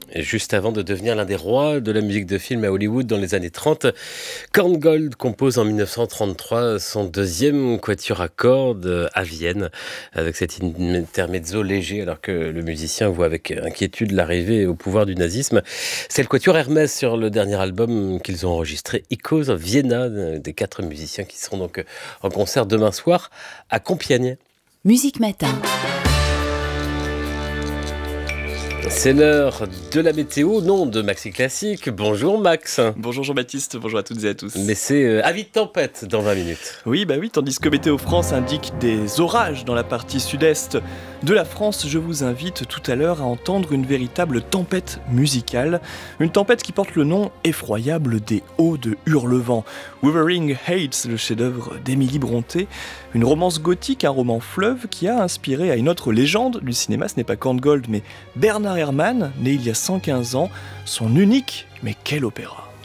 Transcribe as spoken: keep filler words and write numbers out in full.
Et juste avant de devenir l'un des rois de la musique de film à Hollywood dans les années trente, Korngold compose en dix-neuf cent trente-trois son deuxième quatuor à cordes à Vienne, avec cet intermezzo léger, alors que le musicien voit avec inquiétude l'arrivée au pouvoir du nazisme. C'est le quatuor Hermès sur le dernier album qu'ils ont enregistré, Echoes of Vienna, des quatre musiciens qui seront donc en concert demain soir à Compiègne. Musique Matin. C'est l'heure de la météo, non de Maxi Classique. Bonjour Max. Bonjour Jean-Baptiste, bonjour à toutes et à tous. Mais c'est euh, avis de tempête dans vingt minutes. Oui, bah oui, tandis que Météo France indique des orages dans la partie sud-est de la France, je vous invite tout à l'heure à entendre une véritable tempête musicale. Une tempête qui porte le nom effroyable des Hauts de Hurlevent. Wuthering Heights, le chef-d'œuvre d'Émilie Brontë. Une romance gothique, un roman fleuve qui a inspiré à une autre légende du cinéma. Ce n'est pas Korngold, mais Bernard Herrmann, né il y a cent quinze ans. Son unique, mais quel opéra!